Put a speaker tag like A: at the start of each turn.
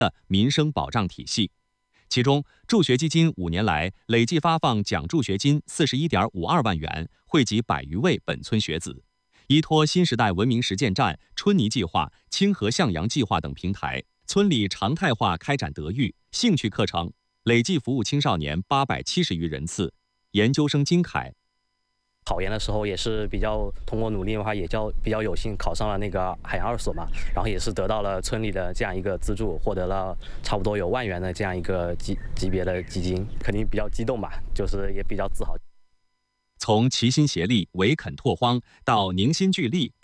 A: 的民生保障体系。其中，助学基金5年来累计发放奖助学金41.52万元，惠及100余位本村学子。依托新时代文明实践站、春泥计划、清河向阳计划等平台，村里常态化开展德育、兴趣课程，累计服务青少年870余人次。研究生金凯。
B: 考研的时候也是通过努力的话，也比较有幸考上了那个海洋2所嘛，然后也是得到了村里的这样一个资助，获得了差不多有1万元的这样一个级别的基金，肯定比较激动吧，就是也比较自豪。
A: 从齐心协力、唯肯拓荒到凝心聚力。